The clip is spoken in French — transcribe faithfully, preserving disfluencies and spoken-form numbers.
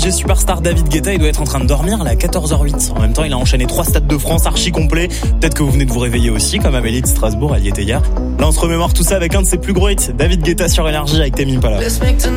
G Superstar David Guetta, il doit être en train de dormir là à quatorze heures huit. En même temps, il a enchaîné trois stades de France archi complets. Peut-être que vous venez de vous réveiller aussi, comme Amélie de Strasbourg, elle y était hier. Là, on se remémore tout ça avec un de ses plus gros hits, David Guetta sur Énergie avec Tame Impala.